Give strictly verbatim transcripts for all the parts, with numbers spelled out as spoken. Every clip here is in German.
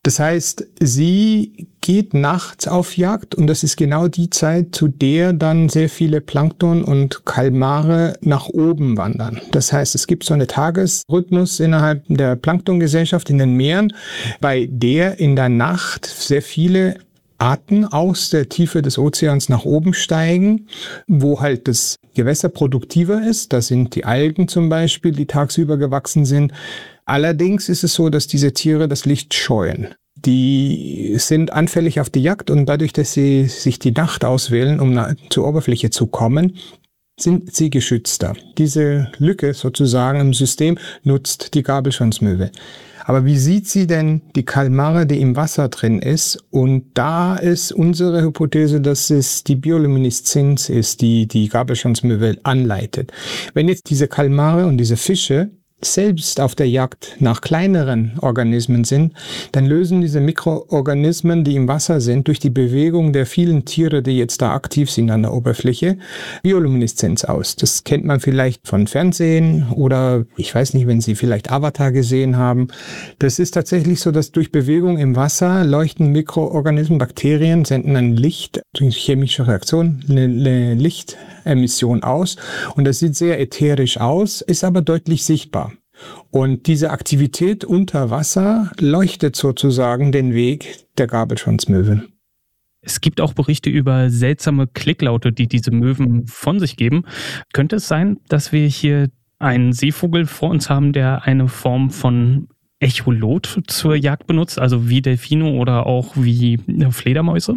Das heißt, sie geht nachts auf Jagd und das ist genau die Zeit, zu der dann sehr viele Plankton und Kalmare nach oben wandern. Das heißt, es gibt so einen Tagesrhythmus innerhalb der Planktongesellschaft in den Meeren, bei der in der Nacht sehr viele Arten aus der Tiefe des Ozeans nach oben steigen, wo halt das Gewässer produktiver ist. Das sind die Algen zum Beispiel, die tagsüber gewachsen sind. Allerdings ist es so, dass diese Tiere das Licht scheuen. Die sind anfällig auf die Jagd und dadurch, dass sie sich die Nacht auswählen, um zur Oberfläche zu kommen, sind sie geschützter. Diese Lücke sozusagen im System nutzt die Gabelschwanzmöwe. Aber wie sieht sie denn die Kalmare, die im Wasser drin ist? Und da ist unsere Hypothese, dass es die Biolumineszenz ist, die die Gabelschwanzmöwe anleitet. Wenn jetzt diese Kalmare und diese Fische selbst auf der Jagd nach kleineren Organismen sind, dann lösen diese Mikroorganismen, die im Wasser sind, durch die Bewegung der vielen Tiere, die jetzt da aktiv sind an der Oberfläche, Biolumineszenz aus. Das kennt man vielleicht von Fernsehen oder ich weiß nicht, wenn Sie vielleicht Avatar gesehen haben. Das ist tatsächlich so, dass durch Bewegung im Wasser leuchten Mikroorganismen, Bakterien, senden ein Licht, durch chemische Reaktion, eine, eine Lichtemission aus und das sieht sehr ätherisch aus, ist aber deutlich sichtbar. Und diese Aktivität unter Wasser leuchtet sozusagen den Weg der Gabelschwanzmöwen. Es gibt auch Berichte über seltsame Klicklaute, die diese Möwen von sich geben. Könnte es sein, dass wir hier einen Seevogel vor uns haben, der eine Form von Echolot zur Jagd benutzt, also wie Delfine oder auch wie Fledermäuse?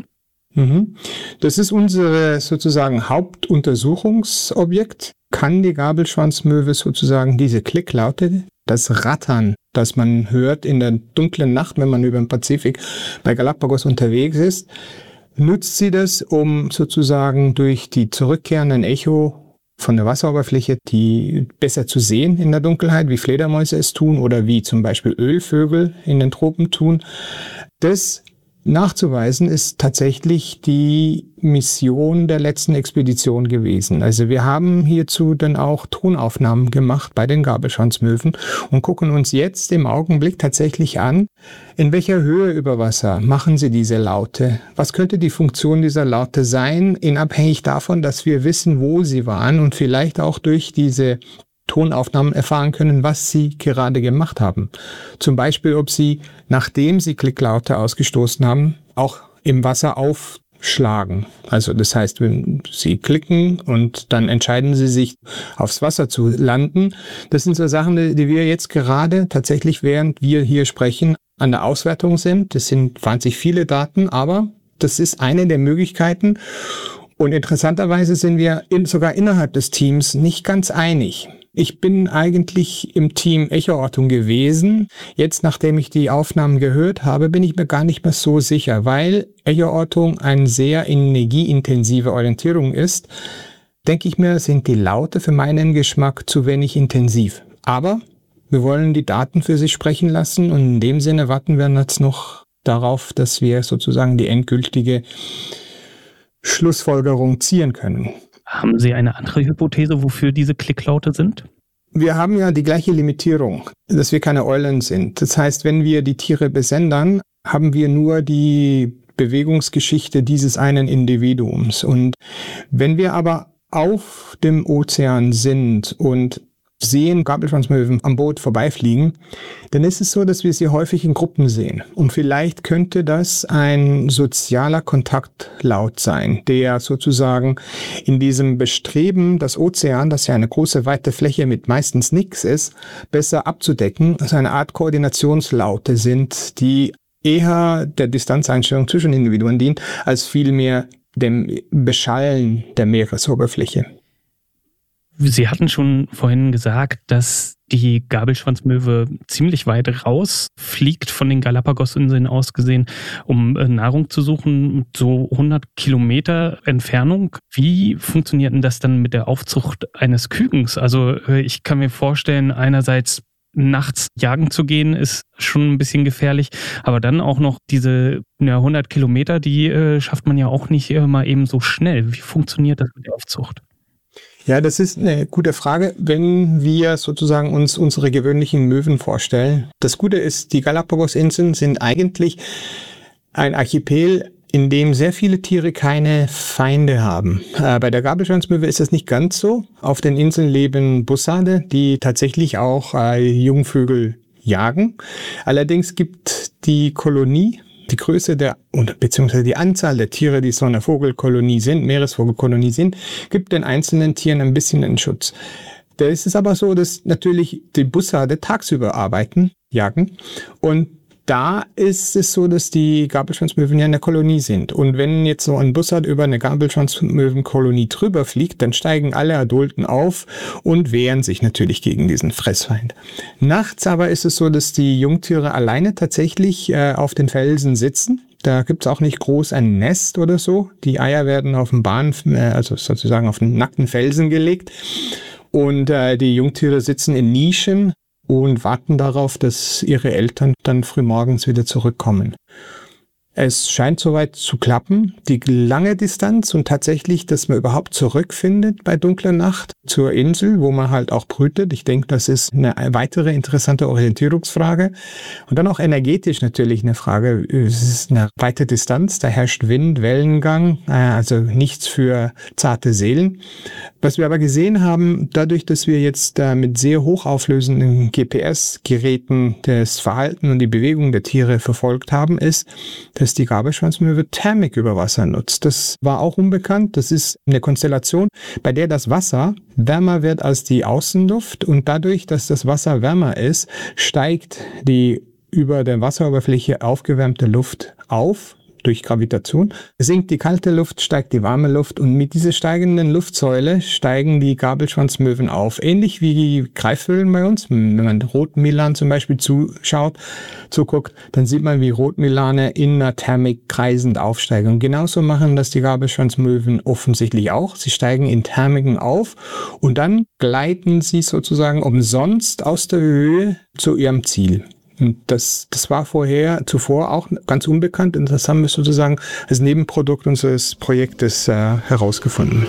Das ist unser sozusagen Hauptuntersuchungsobjekt. Kann die Gabelschwanzmöwe sozusagen diese Klicklaute, das Rattern, das man hört in der dunklen Nacht, wenn man über den Pazifik bei Galapagos unterwegs ist, nutzt sie das, um sozusagen durch die zurückkehrenden Echo von der Wasseroberfläche die besser zu sehen in der Dunkelheit, wie Fledermäuse es tun oder wie zum Beispiel Ölvögel in den Tropen tun. Das nachzuweisen ist tatsächlich die Mission der letzten Expedition gewesen. Also wir haben hierzu dann auch Tonaufnahmen gemacht bei den Gabelschwanzmöwen und gucken uns jetzt im Augenblick tatsächlich an, in welcher Höhe über Wasser machen sie diese Laute. Was könnte die Funktion dieser Laute sein, in abhängig davon, dass wir wissen, wo sie waren und vielleicht auch durch diese Tonaufnahmen erfahren können, was sie gerade gemacht haben. Zum Beispiel, ob sie, nachdem sie Klicklaute ausgestoßen haben, auch im Wasser aufschlagen. Also das heißt, wenn sie klicken und dann entscheiden sie sich, aufs Wasser zu landen. Das sind so Sachen, die wir jetzt gerade tatsächlich, während wir hier sprechen, an der Auswertung sind. Das sind wahnsinnig viele Daten, aber das ist eine der Möglichkeiten. Und interessanterweise sind wir in, sogar innerhalb des Teams nicht ganz einig. Ich bin eigentlich im Team Echoortung gewesen. Jetzt, nachdem ich die Aufnahmen gehört habe, bin ich mir gar nicht mehr so sicher, weil Echoortung eine sehr energieintensive Orientierung ist. Denke ich mir, sind die Laute für meinen Geschmack zu wenig intensiv. Aber wir wollen die Daten für sich sprechen lassen und in dem Sinne warten wir jetzt noch darauf, dass wir sozusagen die endgültige Schlussfolgerung ziehen können. Haben Sie eine andere Hypothese, wofür diese Klicklaute sind? Wir haben ja die gleiche Limitierung, dass wir keine Eulen sind. Das heißt, wenn wir die Tiere besendern, haben wir nur die Bewegungsgeschichte dieses einen Individuums. Und wenn wir aber auf dem Ozean sind und sehen Gabelschwanzmöwen am Boot vorbeifliegen, dann ist es so, dass wir sie häufig in Gruppen sehen. Und vielleicht könnte das ein sozialer Kontaktlaut sein, der sozusagen in diesem Bestreben, das Ozean, das ja eine große, weite Fläche mit meistens nichts ist, besser abzudecken, also eine Art Koordinationslaute sind, die eher der Distanzeinstellung zwischen Individuen dient, als vielmehr dem Beschallen der Meeresoberfläche. Sie hatten schon vorhin gesagt, dass die Gabelschwanzmöwe ziemlich weit rausfliegt von den Galapagos-Inseln aus gesehen, um Nahrung zu suchen, so hundert Kilometer Entfernung. Wie funktioniert denn das dann mit der Aufzucht eines Kükens? Also ich kann mir vorstellen, einerseits nachts jagen zu gehen, ist schon ein bisschen gefährlich, aber dann auch noch diese ja, hundert Kilometer, die äh, schafft man ja auch nicht äh, mal eben so schnell. Wie funktioniert das mit der Aufzucht? Ja, das ist eine gute Frage, wenn wir sozusagen uns unsere gewöhnlichen Möwen vorstellen. Das Gute ist, die Galapagos-Inseln sind eigentlich ein Archipel, in dem sehr viele Tiere keine Feinde haben. Äh, bei der Gabelschwanzmöwe ist das nicht ganz so. Auf den Inseln leben Bussarde, die tatsächlich auch äh, Jungvögel jagen. Allerdings gibt die Kolonie, die Größe der, beziehungsweise die Anzahl der Tiere, die so eine Vogelkolonie sind, Meeresvogelkolonie sind, gibt den einzelnen Tieren ein bisschen einen Schutz. Da ist es aber so, dass natürlich die Bussarde tagsüber arbeiten, jagen, und da ist es so, dass die Gabelschwanzmöwen ja in der Kolonie sind. Und wenn jetzt so ein Bussard über eine Gabelschwanzmöwenkolonie drüber fliegt, dann steigen alle Adulten auf und wehren sich natürlich gegen diesen Fressfeind. Nachts aber ist es so, dass die Jungtiere alleine tatsächlich äh, auf den Felsen sitzen. Da gibt's auch nicht groß ein Nest oder so. Die Eier werden auf den Bahn, äh, also sozusagen auf den nackten Felsen gelegt. Und äh, die Jungtiere sitzen in Nischen und warten darauf, dass ihre Eltern dann frühmorgens wieder zurückkommen. Es scheint soweit zu klappen. Die lange Distanz und tatsächlich, dass man überhaupt zurückfindet bei dunkler Nacht zur Insel, wo man halt auch brütet. Ich denke, das ist eine weitere interessante Orientierungsfrage. Und dann auch energetisch natürlich eine Frage. Es ist eine weite Distanz, da herrscht Wind, Wellengang, also nichts für zarte Seelen. Was wir aber gesehen haben, dadurch, dass wir jetzt mit sehr hochauflösenden G P S-Geräten das Verhalten und die Bewegung der Tiere verfolgt haben, ist, dass die Gabelschwanzmöwe Thermik über Wasser nutzt. Das war auch unbekannt. Das ist eine Konstellation, bei der das Wasser wärmer wird als die Außenluft, und dadurch, dass das Wasser wärmer ist, steigt die über der Wasseroberfläche aufgewärmte Luft auf. Durch Gravitation sinkt die kalte Luft, steigt die warme Luft, und mit dieser steigenden Luftsäule steigen die Gabelschwanzmöwen auf. Ähnlich wie die Greifvögel bei uns. Wenn man Rotmilan zum Beispiel zuschaut, zuguckt, dann sieht man, wie Rotmilane in der Thermik kreisend aufsteigen. Und genauso machen das die Gabelschwanzmöwen offensichtlich auch. Sie steigen in Thermiken auf und dann gleiten sie sozusagen umsonst aus der Höhe zu ihrem Ziel. Und das, das war vorher, zuvor auch ganz unbekannt, und das haben wir sozusagen als Nebenprodukt unseres Projektes äh, herausgefunden.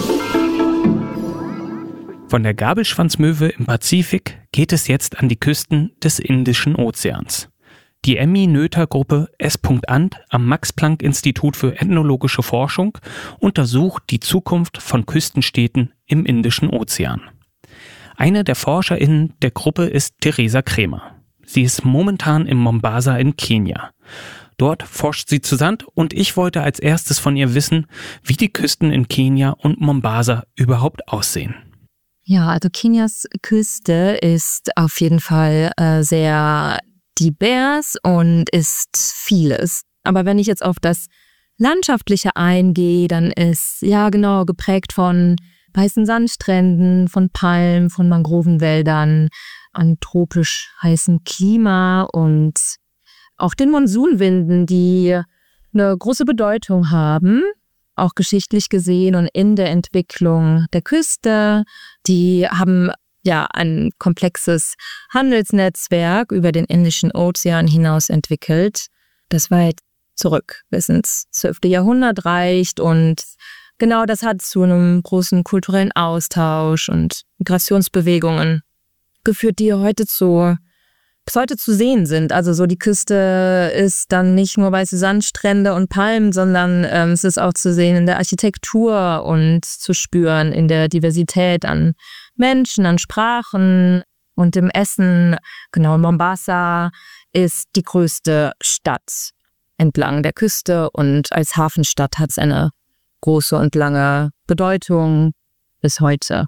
Von der Gabelschwanzmöwe im Pazifik geht es jetzt an die Küsten des Indischen Ozeans. Die Emmy-Noether-Gruppe S. Ant am Max-Planck-Institut für Ethnologische Forschung untersucht die Zukunft von Küstenstädten im Indischen Ozean. Eine der ForscherInnen der Gruppe ist Theresa Krämer. Sie ist momentan in Mombasa in Kenia. Dort forscht sie zu Sand, und ich wollte als erstes von ihr wissen, wie die Küsten in Kenia und Mombasa überhaupt aussehen. Ja, also Kenias Küste ist auf jeden Fall äh, sehr divers und ist vieles. Aber wenn ich jetzt auf das Landschaftliche eingehe, dann ist ja genau geprägt von weißen Sandstränden, von Palmen, von Mangrovenwäldern, an tropisch heißem Klima und auch den Monsunwinden, die eine große Bedeutung haben, auch geschichtlich gesehen und in der Entwicklung der Küste. Die haben ja ein komplexes Handelsnetzwerk über den Indischen Ozean hinaus entwickelt, das weit zurück bis ins zwölfte Jahrhundert reicht, und genau das hat zu einem großen kulturellen Austausch und Migrationsbewegungen geführt, die heute zu, bis heute zu sehen sind. Also so die Küste ist dann nicht nur weiße Sandstrände und Palmen, sondern ähm, es ist auch zu sehen in der Architektur und zu spüren in der Diversität an Menschen, an Sprachen und im Essen. Genau, Mombasa ist die größte Stadt entlang der Küste, und als Hafenstadt hat es eine große und lange Bedeutung bis heute.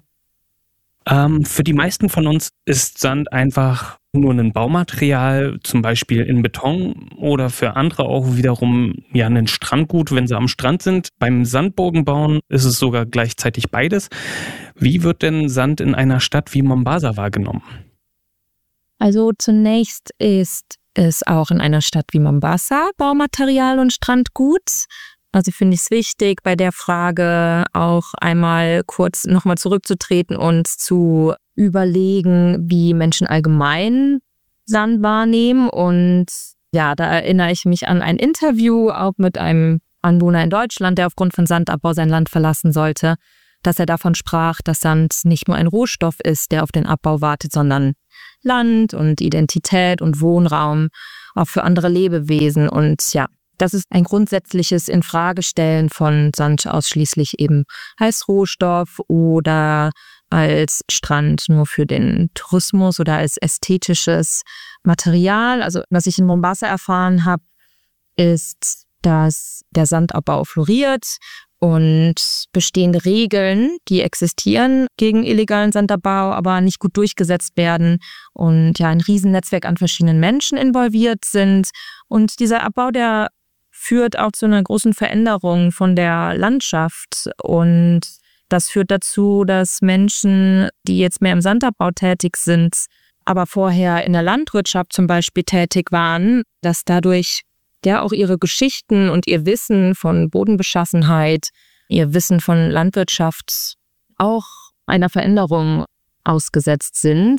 Ähm, für die meisten von uns ist Sand einfach nur ein Baumaterial, zum Beispiel in Beton, oder für andere auch wiederum ja ein Strandgut, wenn sie am Strand sind. Beim Sandburgenbauen ist es sogar gleichzeitig beides. Wie wird denn Sand in einer Stadt wie Mombasa wahrgenommen? Also zunächst ist es auch in einer Stadt wie Mombasa Baumaterial und Strandgut. Also finde ich es wichtig, bei der Frage auch einmal kurz nochmal zurückzutreten und zu überlegen, wie Menschen allgemein Sand wahrnehmen. Und ja, da erinnere ich mich an ein Interview auch mit einem Anwohner in Deutschland, der aufgrund von Sandabbau sein Land verlassen sollte. dass er davon sprach, dass Sand nicht nur ein Rohstoff ist, der auf den Abbau wartet, sondern Land und Identität und Wohnraum auch für andere Lebewesen. Und ja, das ist ein grundsätzliches Infragestellen von Sand ausschließlich eben als Rohstoff oder als Strand nur für den Tourismus oder als ästhetisches Material. Also was ich in Mombasa erfahren habe, ist, dass der Sandabbau floriert und bestehende Regeln, die existieren gegen illegalen Sandabbau, aber nicht gut durchgesetzt werden und ja ein Riesennetzwerk an verschiedenen Menschen involviert sind. Und dieser Abbau, der führt auch zu einer großen Veränderung von der Landschaft und das führt dazu, dass Menschen, die jetzt mehr im Sandabbau tätig sind, aber vorher in der Landwirtschaft zum Beispiel tätig waren, dass dadurch ja auch ihre Geschichten und ihr Wissen von Bodenbeschaffenheit, ihr Wissen von Landwirtschaft auch einer Veränderung ausgesetzt sind.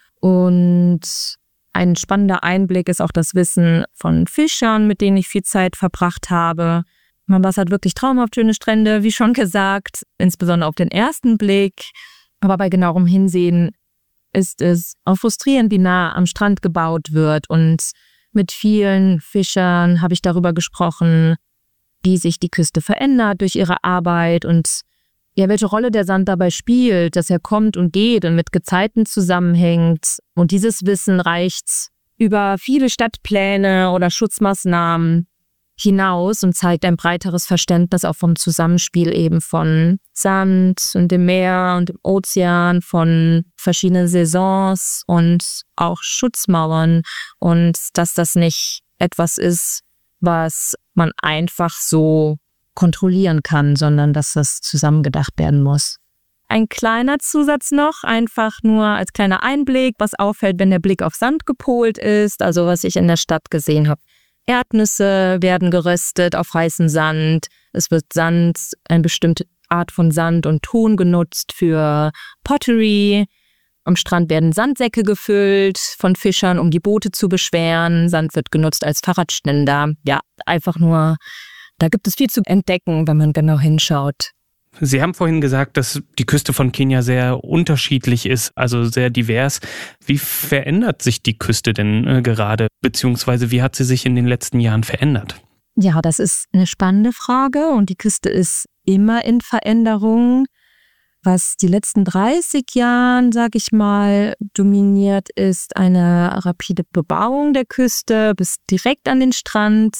Und ein spannender Einblick ist auch das Wissen von Fischern, mit denen ich viel Zeit verbracht habe. Mombasa hat wirklich traumhaft schöne Strände, wie schon gesagt, insbesondere auf den ersten Blick. Aber bei genauerem Hinsehen ist es auch frustrierend, wie nah am Strand gebaut wird. Und mit vielen Fischern habe ich darüber gesprochen, wie sich die Küste verändert durch ihre Arbeit und ja, welche Rolle der Sand dabei spielt, dass er kommt und geht und mit Gezeiten zusammenhängt. Und dieses Wissen reicht über viele Stadtpläne oder Schutzmaßnahmen hinaus und zeigt ein breiteres Verständnis auch vom Zusammenspiel eben von Sand und dem Meer und dem Ozean, von verschiedenen Saisons und auch Schutzmauern und dass das nicht etwas ist, was man einfach so kontrollieren kann, sondern dass das zusammengedacht werden muss. Ein kleiner Zusatz noch, einfach nur als kleiner Einblick, was auffällt, wenn der Blick auf Sand gepolt ist, also was ich in der Stadt gesehen habe. Erdnüsse werden geröstet auf heißem Sand. Es wird Sand, eine bestimmte Art von Sand und Ton genutzt für Pottery. Am Strand werden Sandsäcke gefüllt von Fischern, um die Boote zu beschweren. Sand wird genutzt als Fahrradständer. Ja, einfach nur, da gibt es viel zu entdecken, wenn man genau hinschaut. Sie haben vorhin gesagt, dass die Küste von Kenia sehr unterschiedlich ist, also sehr divers. Wie verändert sich die Küste denn äh, gerade, beziehungsweise wie hat sie sich in den letzten Jahren verändert? Ja, das ist eine spannende Frage und die Küste ist immer in Veränderung. Was die letzten dreißig Jahren, sag ich mal, dominiert, ist eine rapide Bebauung der Küste bis direkt an den Strand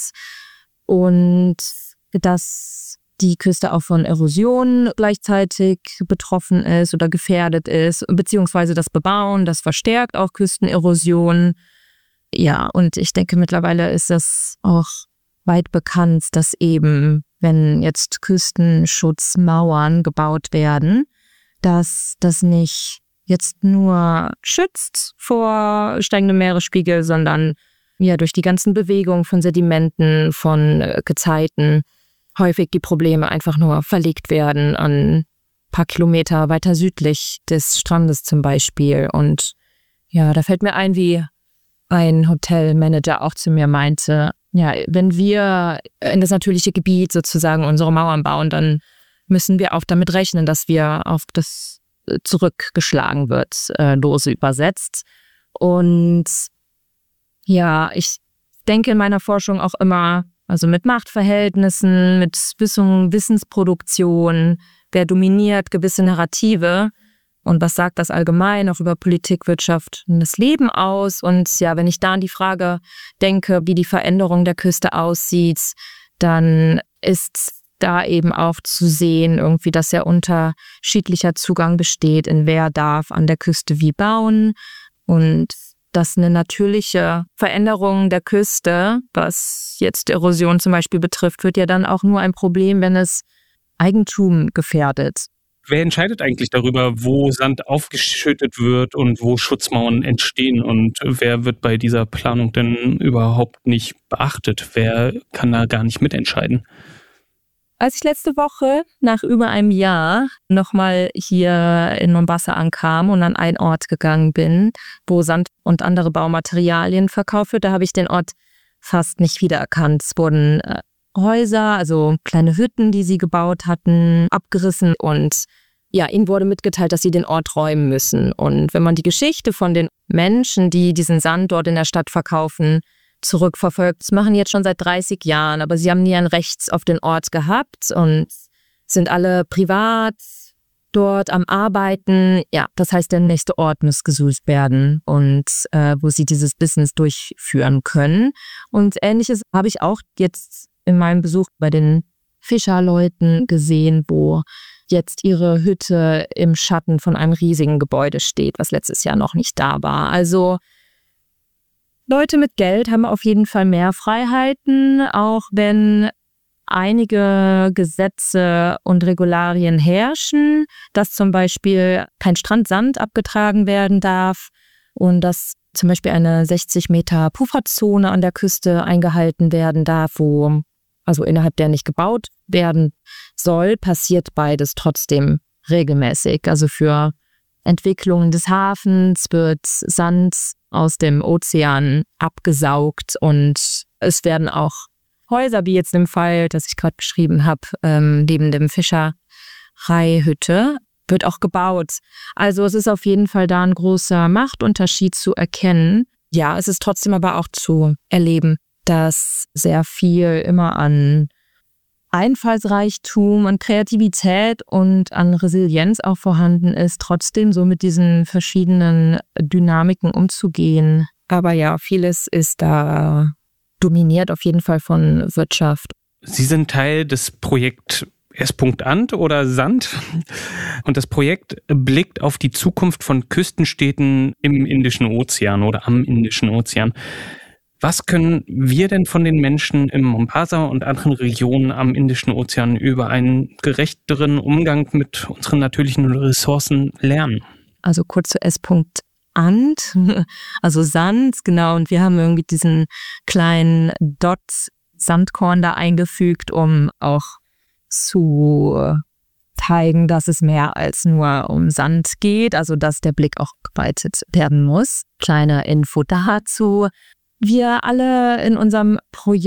und das die Küste auch von Erosion gleichzeitig betroffen ist oder gefährdet ist, beziehungsweise das Bebauen, das verstärkt auch Küstenerosion. Ja, und ich denke, mittlerweile ist das auch weit bekannt, dass eben, wenn jetzt Küstenschutzmauern gebaut werden, dass das nicht jetzt nur schützt vor steigendem Meeresspiegel, sondern ja durch die ganzen Bewegungen von Sedimenten, von Gezeiten häufig die Probleme einfach nur verlegt werden an ein paar Kilometer weiter südlich des Strandes zum Beispiel. Und ja, da fällt mir ein, wie ein Hotelmanager auch zu mir meinte, ja, wenn wir in das natürliche Gebiet sozusagen unsere Mauern bauen, dann müssen wir auch damit rechnen, dass wir auf das zurückgeschlagen wird, äh, lose übersetzt. Und ja, ich denke in meiner Forschung auch immer, also mit Machtverhältnissen, mit Wissen, Wissensproduktion, wer dominiert gewisse Narrative und was sagt das allgemein auch über Politik, Wirtschaft und das Leben aus. Und ja, wenn ich da an die Frage denke, wie die Veränderung der Küste aussieht, dann ist da eben auch zu sehen, irgendwie, dass ja unterschiedlicher Zugang besteht, in wer darf an der Küste wie bauen und dass eine natürliche Veränderung der Küste, was jetzt Erosion zum Beispiel betrifft, wird ja dann auch nur ein Problem, wenn es Eigentum gefährdet. Wer entscheidet eigentlich darüber, wo Sand aufgeschüttet wird und wo Schutzmauern entstehen? Und wer wird bei dieser Planung denn überhaupt nicht beachtet? Wer kann da gar nicht mitentscheiden? Als ich letzte Woche nach über einem Jahr nochmal hier in Mombasa ankam und an einen Ort gegangen bin, wo Sand und andere Baumaterialien verkauft wird, da habe ich den Ort fast nicht wiedererkannt. Es wurden äh, Häuser, also kleine Hütten, die sie gebaut hatten, abgerissen und ja, ihnen wurde mitgeteilt, dass sie den Ort räumen müssen. Und wenn man die Geschichte von den Menschen, die diesen Sand dort in der Stadt verkaufen, zurückverfolgt, das machen jetzt schon seit dreißig Jahren, aber sie haben nie ein Recht auf den Ort gehabt und sind alle privat dort am Arbeiten. Ja, das heißt, der nächste Ort muss gesucht werden und äh, wo sie dieses Business durchführen können. Und Ähnliches habe ich auch jetzt in meinem Besuch bei den Fischerleuten gesehen, wo jetzt ihre Hütte im Schatten von einem riesigen Gebäude steht, was letztes Jahr noch nicht da war. Also Leute mit Geld haben auf jeden Fall mehr Freiheiten, auch wenn einige Gesetze und Regularien herrschen, dass zum Beispiel kein Strandsand abgetragen werden darf und dass zum Beispiel eine sechzig Meter Pufferzone an der Küste eingehalten werden darf, wo also innerhalb der nicht gebaut werden soll, passiert beides trotzdem regelmäßig. Also für Entwicklungen des Hafens wird Sand aus dem Ozean abgesaugt und es werden auch Häuser, wie jetzt im Fall, das ich gerade beschrieben habe, ähm, neben dem Fischereihütte, wird auch gebaut. Also es ist auf jeden Fall da ein großer Machtunterschied zu erkennen. Ja, es ist trotzdem aber auch zu erleben, dass sehr viel immer an Einfallsreichtum, an Kreativität und an Resilienz auch vorhanden ist, trotzdem so mit diesen verschiedenen Dynamiken umzugehen. Aber ja, vieles ist da dominiert auf jeden Fall von Wirtschaft. Sie sind Teil des Projekts S. Ant oder Sand und das Projekt blickt auf die Zukunft von Küstenstädten im Indischen Ozean oder am Indischen Ozean. Was können wir denn von den Menschen im Mombasa und anderen Regionen am Indischen Ozean über einen gerechteren Umgang mit unseren natürlichen Ressourcen lernen? Also kurz zu S. Ant, also Sand, genau. Und wir haben irgendwie diesen kleinen Dot Sandkorn da eingefügt, um auch zu zeigen, dass es mehr als nur um Sand geht, also dass der Blick auch geweitet werden muss. Kleine Info dazu. Wir alle in unserem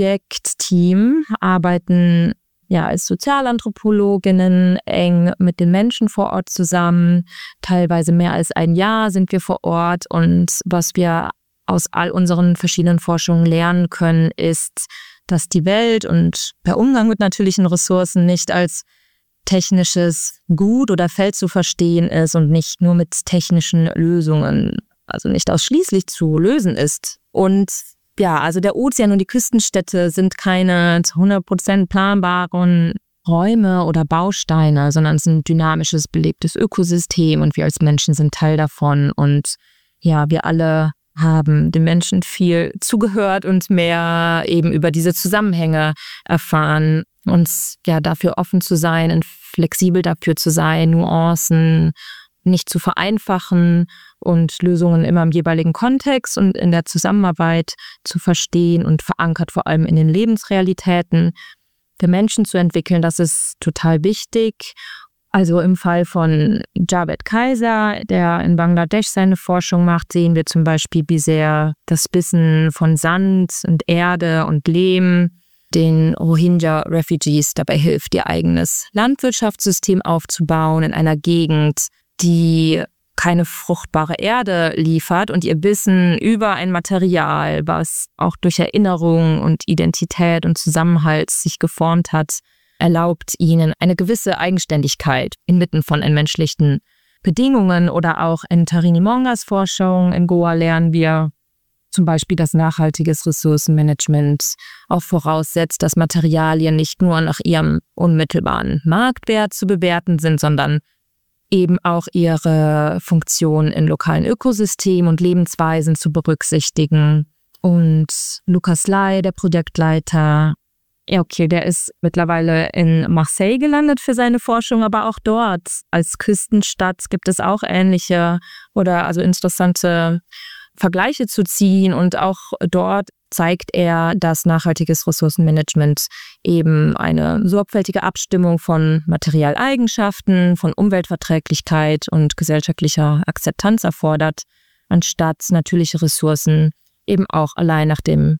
Projektteam arbeiten ja als Sozialanthropologinnen eng mit den Menschen vor Ort zusammen. Teilweise mehr als ein Jahr sind wir vor Ort und was wir aus all unseren verschiedenen Forschungen lernen können, ist, dass die Welt und der Umgang mit natürlichen Ressourcen nicht als technisches Gut oder Feld zu verstehen ist und nicht nur mit technischen Lösungen, also nicht ausschließlich zu lösen ist. Und ja, also der Ozean und die Küstenstädte sind keine zu hundert Prozent planbaren Räume oder Bausteine, sondern es ist ein dynamisches, belebtes Ökosystem und wir als Menschen sind Teil davon. Und ja, wir alle haben den Menschen viel zugehört und mehr eben über diese Zusammenhänge erfahren. Uns ja dafür offen zu sein und flexibel dafür zu sein, Nuancen nicht zu vereinfachen und Lösungen immer im jeweiligen Kontext und in der Zusammenarbeit zu verstehen und verankert vor allem in den Lebensrealitäten der Menschen zu entwickeln. Das ist total wichtig. Also im Fall von Javed Kaiser, der in Bangladesch seine Forschung macht, sehen wir zum Beispiel, wie sehr das Wissen von Sand und Erde und Lehm den Rohingya-Refugees dabei hilft, ihr eigenes Landwirtschaftssystem aufzubauen in einer Gegend, die keine fruchtbare Erde liefert und ihr Wissen über ein Material, was auch durch Erinnerung und Identität und Zusammenhalt sich geformt hat, erlaubt ihnen eine gewisse Eigenständigkeit inmitten von entmenschlichten Bedingungen. Oder auch in Tarini Mongas Forschung in Goa lernen wir zum Beispiel, dass nachhaltiges Ressourcenmanagement auch voraussetzt, dass Materialien nicht nur nach ihrem unmittelbaren Marktwert zu bewerten sind, sondern eben auch ihre Funktion in lokalen Ökosystemen und Lebensweisen zu berücksichtigen. Und Lukas Lai, der Projektleiter, ja okay, der ist mittlerweile in Marseille gelandet für seine Forschung, aber auch dort als Küstenstadt gibt es auch ähnliche oder also interessante Vergleiche zu ziehen. Und auch dort zeigt er, dass nachhaltiges Ressourcenmanagement eben eine sorgfältige Abstimmung von Materialeigenschaften, von Umweltverträglichkeit und gesellschaftlicher Akzeptanz erfordert, anstatt natürliche Ressourcen eben auch allein nach dem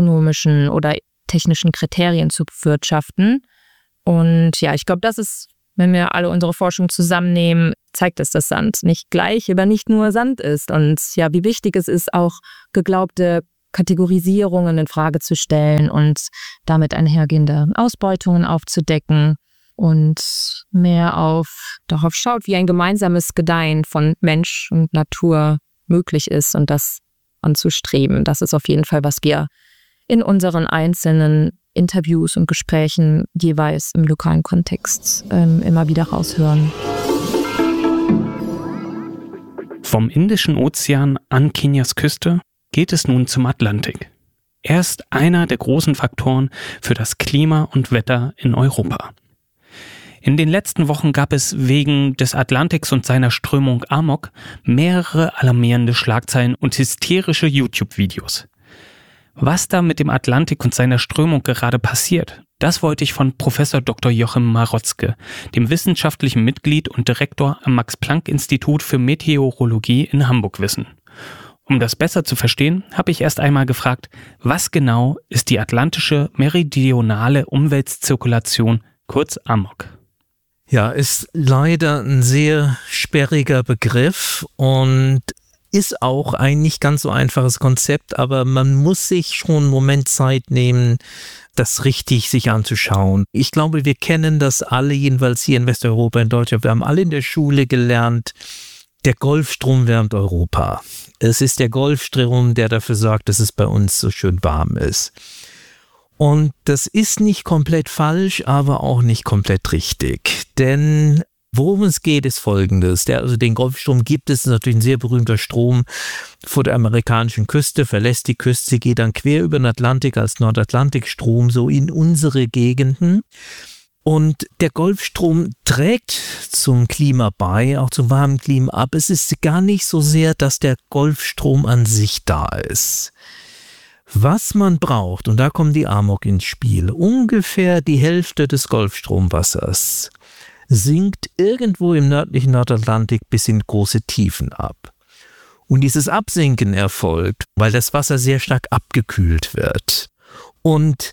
ökonomischen oder technischen Kriterien zu bewirtschaften. Und ja, ich glaube, das ist Wenn wir alle unsere Forschung zusammennehmen, zeigt es, dass Sand nicht gleich, aber nicht nur Sand ist. Und ja, wie wichtig es ist, auch geglaubte Kategorisierungen in Frage zu stellen und damit einhergehende Ausbeutungen aufzudecken und mehr auf darauf schaut, wie ein gemeinsames Gedeihen von Mensch und Natur möglich ist und das anzustreben. Das ist auf jeden Fall, was wir in unseren einzelnen Interviews und Gesprächen jeweils im lokalen Kontext ähm, immer wieder raushören. Vom Indischen Ozean an Kenias Küste geht es nun zum Atlantik. Er ist einer der großen Faktoren für das Klima und Wetter in Europa. In den letzten Wochen gab es wegen des Atlantiks und seiner Strömung Amok mehrere alarmierende Schlagzeilen und hysterische YouTube-Videos. Was da mit dem Atlantik und seiner Strömung gerade passiert, das wollte ich von Professor Doktor Joachim Marotzke, dem wissenschaftlichen Mitglied und Direktor am Max-Planck-Institut für Meteorologie in Hamburg, wissen. Um das besser zu verstehen, habe ich erst einmal gefragt, was genau ist die atlantische meridionale Umweltzirkulation, kurz Amok? Ja, ist leider ein sehr sperriger Begriff und ist auch ein nicht ganz so einfaches Konzept, aber man muss sich schon einen Moment Zeit nehmen, das richtig sich anzuschauen. Ich glaube, wir kennen das alle, jedenfalls hier in Westeuropa, in Deutschland. Wir haben alle in der Schule gelernt, der Golfstrom wärmt Europa. Es ist der Golfstrom, der dafür sorgt, dass es bei uns so schön warm ist. Und das ist nicht komplett falsch, aber auch nicht komplett richtig. Denn worum es geht, ist Folgendes. Der, also den Golfstrom gibt es, ist natürlich ein sehr berühmter Strom vor der amerikanischen Küste, verlässt die Küste, geht dann quer über den Atlantik als Nordatlantikstrom so in unsere Gegenden. Und der Golfstrom trägt zum Klima bei, auch zum warmen Klima ab. Es ist gar nicht so sehr, dass der Golfstrom an sich da ist. Was man braucht, und da kommen die Amok ins Spiel, ungefähr die Hälfte des Golfstromwassers sinkt irgendwo im nördlichen Nordatlantik bis in große Tiefen ab. Und dieses Absinken erfolgt, weil das Wasser sehr stark abgekühlt wird. Und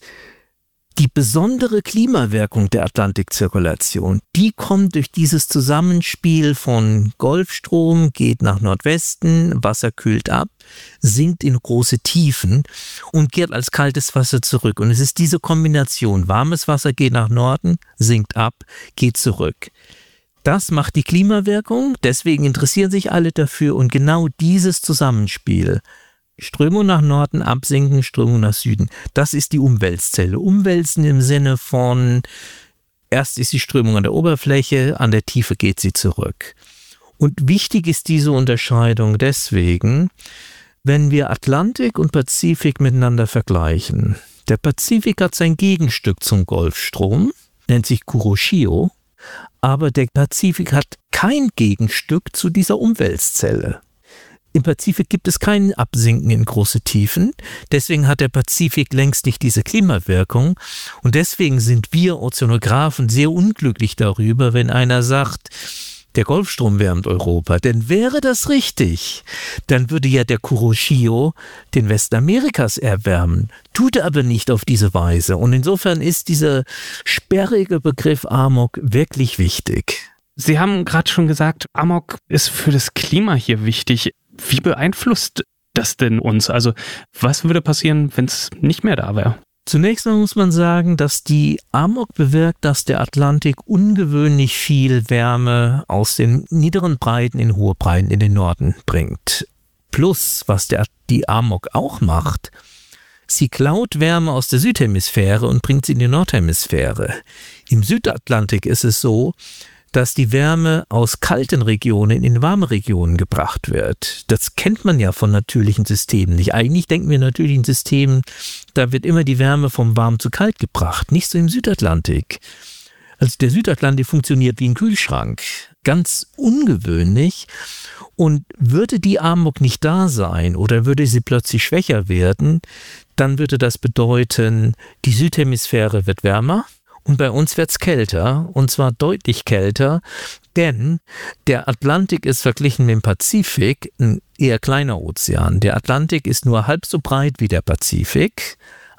die besondere Klimawirkung der Atlantikzirkulation, die kommt durch dieses Zusammenspiel von Golfstrom, geht nach Nordwesten, Wasser kühlt ab, sinkt in große Tiefen und kehrt als kaltes Wasser zurück. Und es ist diese Kombination, warmes Wasser geht nach Norden, sinkt ab, geht zurück. Das macht die Klimawirkung, deswegen interessieren sich alle dafür und genau dieses Zusammenspiel, Strömung nach Norden, absinken, Strömung nach Süden. Das ist die Umwälzzelle. Umwälzen im Sinne von, erst ist die Strömung an der Oberfläche, an der Tiefe geht sie zurück. Und wichtig ist diese Unterscheidung deswegen, wenn wir Atlantik und Pazifik miteinander vergleichen. Der Pazifik hat sein Gegenstück zum Golfstrom, nennt sich Kuroshio, aber der Pazifik hat kein Gegenstück zu dieser Umwälzzelle. Im Pazifik gibt es kein Absinken in große Tiefen, deswegen hat der Pazifik längst nicht diese Klimawirkung und deswegen sind wir Ozeanographen sehr unglücklich darüber, wenn einer sagt, der Golfstrom wärmt Europa. Denn wäre das richtig, dann würde ja der Kuroshio den Westen Amerikas erwärmen, tut er aber nicht auf diese Weise und insofern ist dieser sperrige Begriff Amok wirklich wichtig. Sie haben gerade schon gesagt, Amok ist für das Klima hier wichtig. Wie beeinflusst das denn uns? Also was würde passieren, wenn es nicht mehr da wäre? Zunächst mal muss man sagen, dass die Amok bewirkt, dass der Atlantik ungewöhnlich viel Wärme aus den niederen Breiten in hohe Breiten in den Norden bringt. Plus, was der, die Amok auch macht, sie klaut Wärme aus der Südhemisphäre und bringt sie in die Nordhemisphäre. Im Südatlantik ist es so, dass die Wärme aus kalten Regionen in warme Regionen gebracht wird. Das kennt man ja von natürlichen Systemen nicht. Eigentlich denken wir in natürlichen Systemen, da wird immer die Wärme vom warm zu kalt gebracht. Nicht so im Südatlantik. Also der Südatlantik funktioniert wie ein Kühlschrank. Ganz ungewöhnlich. Und würde die Amok nicht da sein oder würde sie plötzlich schwächer werden, dann würde das bedeuten, die Südhemisphäre wird wärmer. Und bei uns wird's kälter, und zwar deutlich kälter, denn der Atlantik ist verglichen mit dem Pazifik ein eher kleiner Ozean. Der Atlantik ist nur halb so breit wie der Pazifik,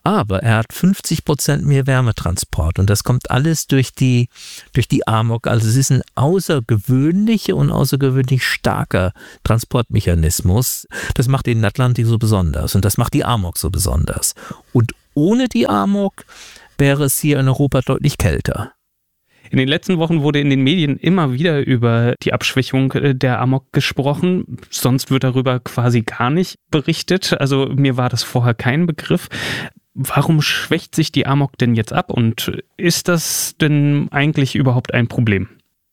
Aber er hat fünfzig Prozent mehr Wärmetransport und das kommt alles durch die, durch die Amok. Also es ist ein außergewöhnlicher und außergewöhnlich starker Transportmechanismus. Das macht den Atlantik so besonders und das macht die Amok so besonders. Und ohne die Amok wäre es hier in Europa deutlich kälter. In den letzten Wochen wurde in den Medien immer wieder über die Abschwächung der Amok gesprochen. Sonst wird darüber quasi gar nicht berichtet. Also mir war das vorher kein Begriff. Warum schwächt sich die Amok denn jetzt ab? Und ist das denn eigentlich überhaupt ein Problem?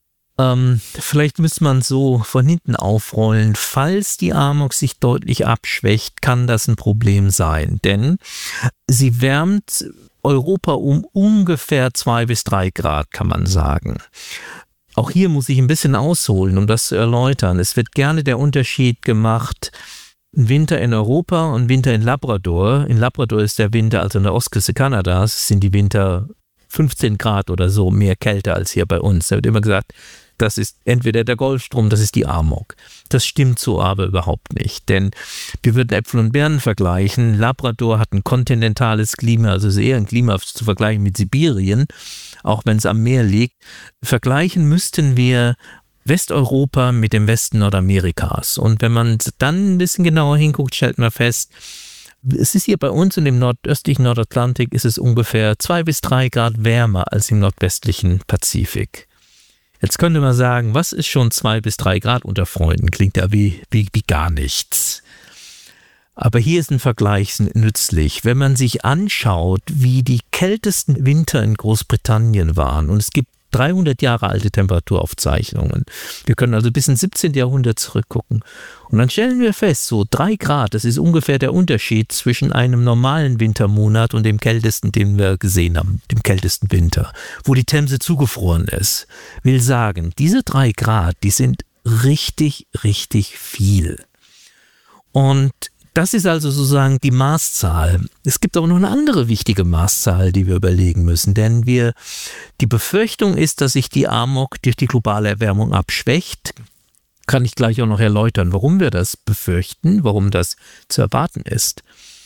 Ähm, vielleicht müsste man so von hinten aufrollen. Falls die Amok sich deutlich abschwächt, kann das ein Problem sein. Denn sie wärmt Europa um ungefähr zwei bis drei Grad, kann man sagen. Auch hier muss ich ein bisschen ausholen, um das zu erläutern. Es wird gerne der Unterschied gemacht, Winter in Europa und Winter in Labrador. In Labrador ist der Winter, also in der Ostküste Kanadas, sind die Winter fünfzehn Grad oder so mehr kälter als hier bei uns. Da wird immer gesagt, das ist entweder der Golfstrom, das ist die Amok. Das stimmt so aber überhaupt nicht, denn wir würden Äpfel und Birnen vergleichen. Labrador hat ein kontinentales Klima, also eher ein Klima zu vergleichen mit Sibirien, auch wenn es am Meer liegt. Vergleichen müssten wir Westeuropa mit dem Westen Nordamerikas. Und wenn man dann ein bisschen genauer hinguckt, stellt man fest, es ist hier bei uns in dem nordöstlichen Nordatlantik ist es ungefähr zwei bis drei Grad wärmer als im nordwestlichen Pazifik. Jetzt könnte man sagen, was ist schon zwei bis drei Grad unter Freunden? Klingt ja wie, wie, wie gar nichts. Aber hier ist ein Vergleich nützlich. Wenn man sich anschaut, wie die kältesten Winter in Großbritannien waren, und es gibt dreihundert Jahre alte Temperaturaufzeichnungen. Wir können also bis ins siebzehnten Jahrhundert zurückgucken. Und dann stellen wir fest, so drei Grad, das ist ungefähr der Unterschied zwischen einem normalen Wintermonat und dem kältesten, den wir gesehen haben, dem kältesten Winter, wo die Themse zugefroren ist. Will sagen, diese drei Grad, die sind richtig, richtig viel. Und das ist also sozusagen die Maßzahl. Es gibt aber noch eine andere wichtige Maßzahl, die wir überlegen müssen, denn wir, die Befürchtung ist, dass sich die Amok durch die globale Erwärmung abschwächt. Kann ich gleich auch noch erläutern, warum wir das befürchten, warum das zu erwarten ist.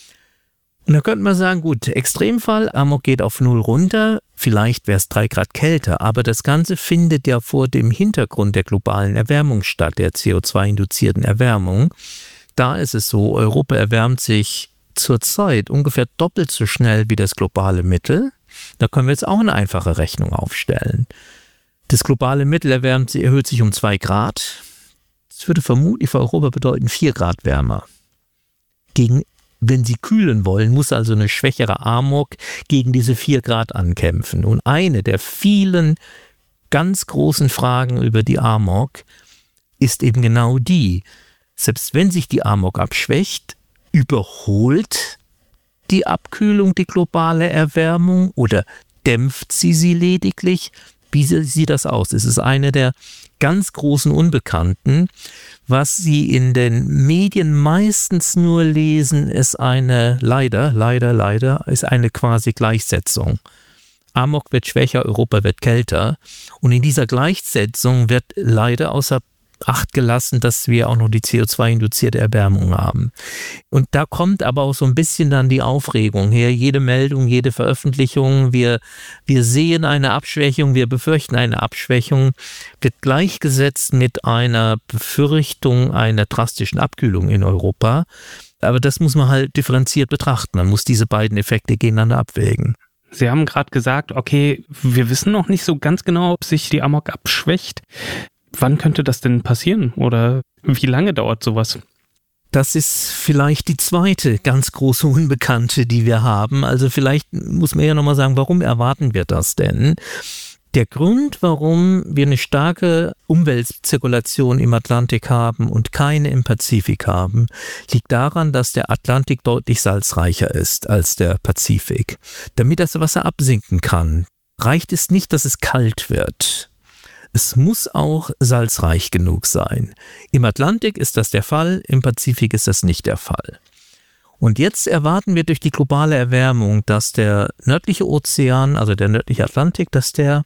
Und da könnte man sagen, gut, Extremfall, Amok geht auf null runter, vielleicht wäre es drei Grad kälter, aber das Ganze findet ja vor dem Hintergrund der globalen Erwärmung statt, der C O zwei induzierten Erwärmung. Da ist es so, Europa erwärmt sich zurzeit ungefähr doppelt so schnell wie das globale Mittel. Da können wir jetzt auch eine einfache Rechnung aufstellen. Das globale Mittel erwärmt, erhöht sich um zwei Grad. Das würde vermutlich für Europa bedeuten vier Grad wärmer. Gegen, wenn Sie kühlen wollen, muss also eine schwächere Amok gegen diese vier Grad ankämpfen. Und eine der vielen ganz großen Fragen über die Amok ist eben genau die, selbst wenn sich die Amok abschwächt, überholt die Abkühlung die globale Erwärmung oder dämpft sie sie lediglich? Wie sieht das aus? Es ist eine der ganz großen Unbekannten. Was Sie in den Medien meistens nur lesen, ist eine, leider, leider, leider, ist eine quasi Gleichsetzung. Amok wird schwächer, Europa wird kälter. Und in dieser Gleichsetzung wird leider außer Acht gelassen, dass wir auch noch die C O zwei induzierte Erwärmung haben. Und da kommt aber auch so ein bisschen dann die Aufregung her. Jede Meldung, jede Veröffentlichung, wir, wir sehen eine Abschwächung, wir befürchten eine Abschwächung, wird gleichgesetzt mit einer Befürchtung einer drastischen Abkühlung in Europa. Aber das muss man halt differenziert betrachten. Man muss diese beiden Effekte gegeneinander abwägen. Sie haben gerade gesagt, okay, wir wissen noch nicht so ganz genau, ob sich die Amok abschwächt. Wann könnte das denn passieren oder wie lange dauert sowas? Das ist vielleicht die zweite ganz große Unbekannte, die wir haben. Also vielleicht muss man ja nochmal sagen, warum erwarten wir das denn? Der Grund, warum wir eine starke Umweltzirkulation im Atlantik haben und keine im Pazifik haben, liegt daran, dass der Atlantik deutlich salzreicher ist als der Pazifik. Damit das Wasser absinken kann, reicht es nicht, dass es kalt wird. Es muss auch salzreich genug sein. Im Atlantik ist das der Fall, im Pazifik ist das nicht der Fall. Und jetzt erwarten wir durch die globale Erwärmung, dass der nördliche Ozean, also der nördliche Atlantik, dass der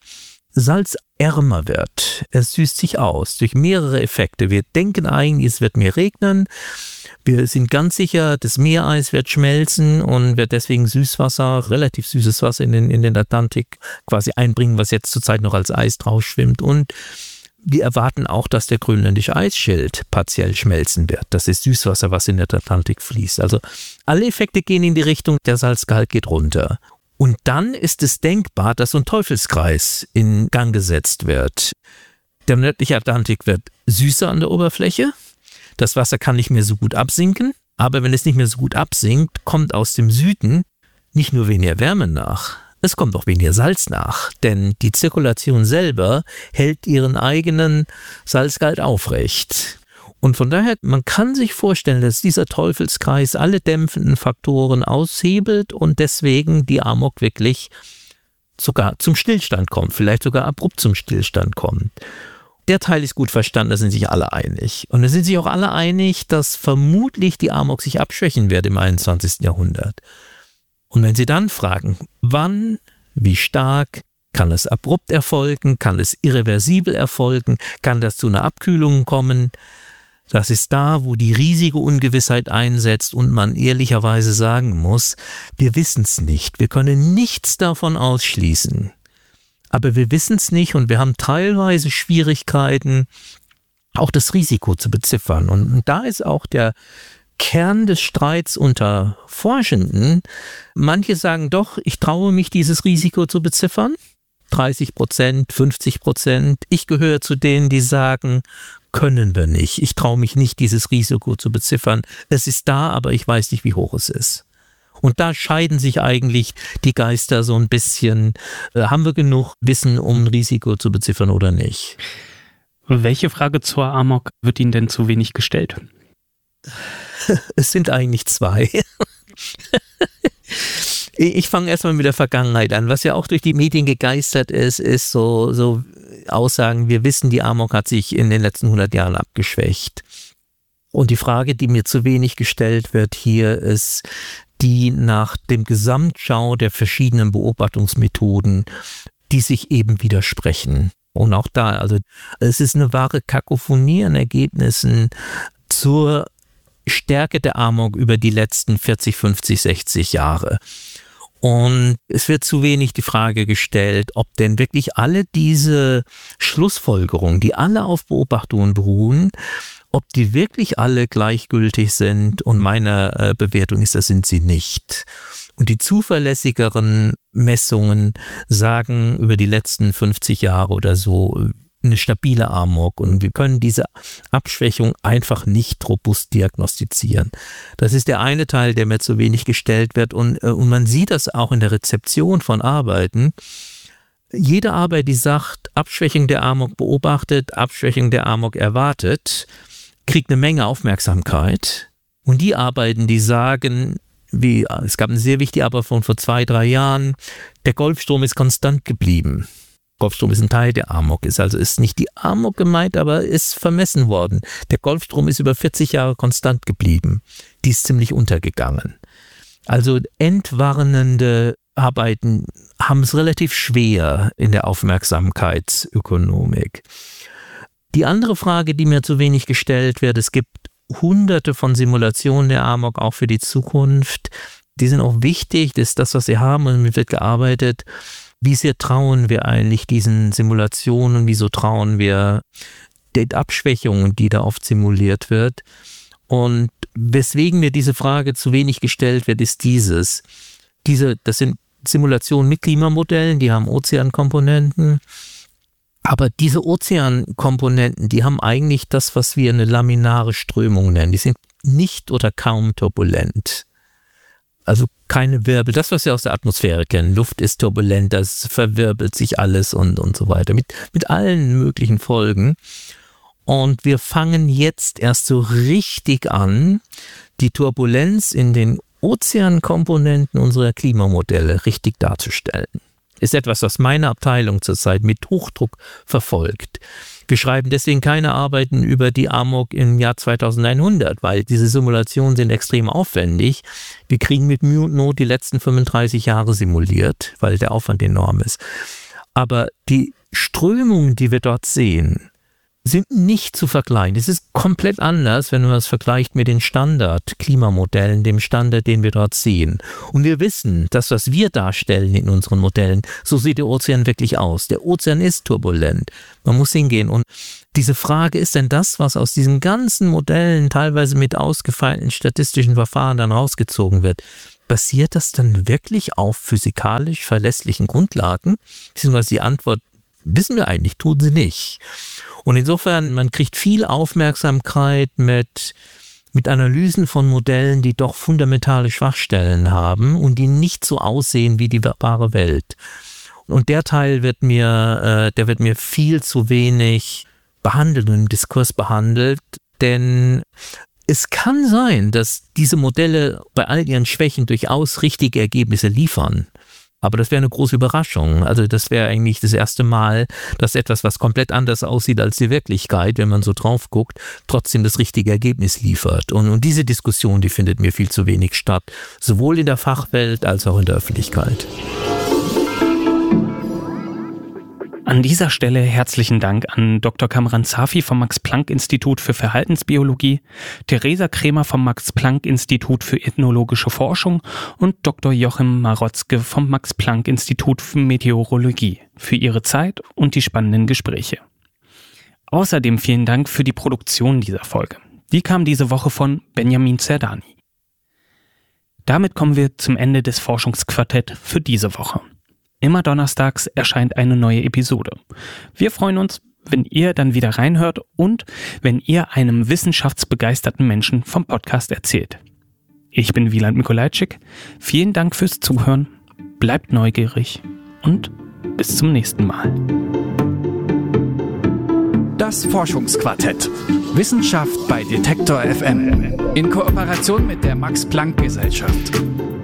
salzärmer wird. Es süßt sich aus durch mehrere Effekte. Wir denken eigentlich, es wird mehr regnen. Wir sind ganz sicher, das Meereis wird schmelzen und wird deswegen Süßwasser, relativ süßes Wasser in den, in den Atlantik quasi einbringen, was jetzt zurzeit noch als Eis drauf schwimmt. Und wir erwarten auch, dass der grönländische Eisschild partiell schmelzen wird. Das ist Süßwasser, was in den Atlantik fließt. Also alle Effekte gehen in die Richtung, der Salzgehalt geht runter. Und dann ist es denkbar, dass so ein Teufelskreis in Gang gesetzt wird. Der nördliche Atlantik wird süßer an der Oberfläche. Das Wasser kann nicht mehr so gut absinken. Aber wenn es nicht mehr so gut absinkt, kommt aus dem Süden nicht nur weniger Wärme nach, es kommt auch weniger Salz nach. Denn die Zirkulation selber hält ihren eigenen Salzgehalt aufrecht. Und von daher, man kann sich vorstellen, dass dieser Teufelskreis alle dämpfenden Faktoren aushebelt und deswegen die Amok wirklich sogar zum Stillstand kommt, vielleicht sogar abrupt zum Stillstand kommt. Der Teil ist gut verstanden, da sind sich alle einig. Und da sind sich auch alle einig, dass vermutlich die Amok sich abschwächen wird im einundzwanzigsten Jahrhundert. Und wenn Sie dann fragen, wann, wie stark, kann es abrupt erfolgen, kann es irreversibel erfolgen, kann das zu einer Abkühlung kommen, das ist da, wo die riesige Ungewissheit einsetzt und man ehrlicherweise sagen muss, wir wissen es nicht, wir können nichts davon ausschließen. Aber wir wissen es nicht und wir haben teilweise Schwierigkeiten, auch das Risiko zu beziffern. Und da ist auch der Kern des Streits unter Forschenden. Manche sagen doch, ich traue mich, dieses Risiko zu beziffern. dreißig Prozent, fünfzig Prozent. Ich gehöre zu denen, die sagen, können wir nicht. Ich traue mich nicht, dieses Risiko zu beziffern. Es ist da, aber ich weiß nicht, wie hoch es ist. Und da scheiden sich eigentlich die Geister so ein bisschen. Äh, haben wir genug Wissen, um ein Risiko zu beziffern oder nicht? Welche Frage zur Amok wird Ihnen denn zu wenig gestellt? Es sind eigentlich zwei. Ich fange erstmal mit der Vergangenheit an. Was ja auch durch die Medien gegeistert ist, ist so, so Aussagen, wir wissen, die Amok hat sich in den letzten hundert Jahren abgeschwächt. Und die Frage, die mir zu wenig gestellt wird hier, ist die nach dem Gesamtschau der verschiedenen Beobachtungsmethoden, die sich eben widersprechen. Und auch da, also es ist eine wahre Kakophonie an Ergebnissen zur Stärke der Amok über die letzten vierzig, fünfzig, sechzig Jahre. Und es wird zu wenig die Frage gestellt, ob denn wirklich alle diese Schlussfolgerungen, die alle auf Beobachtungen beruhen, ob die wirklich alle gleichgültig sind. Und meine äh, Bewertung ist, das sind sie nicht. Und die zuverlässigeren Messungen sagen über die letzten fünfzig Jahre oder so eine stabile Amok. Und wir können diese Abschwächung einfach nicht robust diagnostizieren. Das ist der eine Teil, der mir zu wenig gestellt wird. Und, und man sieht das auch in der Rezeption von Arbeiten. Jede Arbeit, die sagt, Abschwächung der Amok beobachtet, Abschwächung der Amok erwartet, kriegt eine Menge Aufmerksamkeit. Und die Arbeiten, die sagen, wie, es gab eine sehr wichtige Arbeit von vor zwei, drei Jahren, der Golfstrom ist konstant geblieben. Golfstrom ist ein Teil der Amok, ist also ist nicht die Amok gemeint, aber ist vermessen worden. Der Golfstrom ist über vierzig Jahre konstant geblieben. Die ist ziemlich untergegangen. Also entwarnende Arbeiten haben es relativ schwer in der Aufmerksamkeitsökonomik. Die andere Frage, die mir zu wenig gestellt wird, es gibt hunderte von Simulationen der Amok auch für die Zukunft. Die sind auch wichtig, das ist das, was sie haben und damit wird gearbeitet. Wie sehr trauen wir eigentlich diesen Simulationen? Wieso trauen wir den Abschwächungen, die da oft simuliert wird? Und weswegen mir diese Frage zu wenig gestellt wird, ist dieses. Diese, das sind Simulationen mit Klimamodellen, die haben Ozeankomponenten. Aber diese Ozeankomponenten, die haben eigentlich das, was wir eine laminare Strömung nennen. Die sind nicht oder kaum turbulent. Also keine Wirbel, das, was wir aus der Atmosphäre kennen. Luft ist turbulent, das verwirbelt sich alles und, und so weiter. Mit, mit allen möglichen Folgen. Und wir fangen jetzt erst so richtig an, die Turbulenz in den Ozeankomponenten unserer Klimamodelle richtig darzustellen. Ist etwas, was meine Abteilung zurzeit mit Hochdruck verfolgt. Wir schreiben deswegen keine Arbeiten über die Amok im Jahr zweitausendeinhundert, weil diese Simulationen sind extrem aufwendig. Wir kriegen mit Mühe und Not die letzten fünfunddreißig Jahre simuliert, weil der Aufwand enorm ist. Aber die Strömungen, die wir dort sehen, sind nicht zu vergleichen. Es ist komplett anders, wenn man das vergleicht mit den Standard-Klimamodellen, dem Standard, den wir dort sehen. Und wir wissen, dass was wir darstellen in unseren Modellen, so sieht der Ozean wirklich aus. Der Ozean ist turbulent. Man muss hingehen. Und diese Frage, ist denn das, was aus diesen ganzen Modellen, teilweise mit ausgefeilten statistischen Verfahren dann rausgezogen wird, basiert das dann wirklich auf physikalisch verlässlichen Grundlagen? Beziehungsweise die Antwort wissen wir eigentlich, tun sie nicht. Und insofern, man kriegt viel Aufmerksamkeit mit, mit Analysen von Modellen, die doch fundamentale Schwachstellen haben und die nicht so aussehen wie die wahre Welt. Und der Teil wird mir, äh, der wird mir viel zu wenig behandelt und im Diskurs behandelt, denn es kann sein, dass diese Modelle bei all ihren Schwächen durchaus richtige Ergebnisse liefern. Aber das wäre eine große Überraschung. Also das wäre eigentlich das erste Mal, dass etwas, was komplett anders aussieht als die Wirklichkeit, wenn man so drauf guckt, trotzdem das richtige Ergebnis liefert. Und, und diese Diskussion, die findet mir viel zu wenig statt, sowohl in der Fachwelt als auch in der Öffentlichkeit. An dieser Stelle herzlichen Dank an Doktor Kamran Safi vom Max-Planck-Institut für Verhaltensbiologie, Theresa Krämer vom Max-Planck-Institut für Ethnologische Forschung und Doktor Joachim Marotzke vom Max-Planck-Institut für Meteorologie für ihre Zeit und die spannenden Gespräche. Außerdem vielen Dank für die Produktion dieser Folge. Die kam diese Woche von Benjamin Zerdani. Damit kommen wir zum Ende des Forschungsquartett für diese Woche. Immer donnerstags erscheint eine neue Episode. Wir freuen uns, wenn ihr dann wieder reinhört und wenn ihr einem wissenschaftsbegeisterten Menschen vom Podcast erzählt. Ich bin Wieland Mikolajczyk. Vielen Dank fürs Zuhören. Bleibt neugierig und bis zum nächsten Mal. Das Forschungsquartett. Wissenschaft bei Detektor F M. In Kooperation mit der Max-Planck-Gesellschaft.